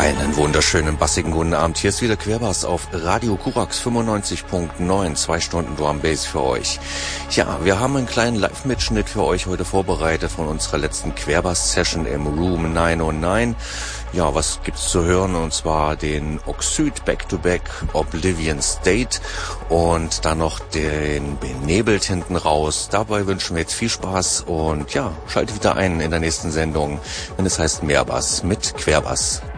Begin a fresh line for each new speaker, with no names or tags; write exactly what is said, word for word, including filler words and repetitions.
Einen wunderschönen, bassigen guten Abend. Hier ist wieder Querbass auf Radio Kurax fünfundneunzig Komma neun. Zwei Stunden Drum Bass für euch. Ja, wir haben einen kleinen Live-Mitschnitt für euch heute vorbereitet von unserer letzten Querbass-Session im Room neunhundertneun. Ja, was gibt's zu hören? Und zwar den Oxyd Back-to-Back Oblivion State und dann noch den Benebelt hinten raus. Dabei wünschen wir jetzt viel Spaß und ja, schaltet wieder ein in der nächsten Sendung, wenn es heißt Mehrbass mit Querbass.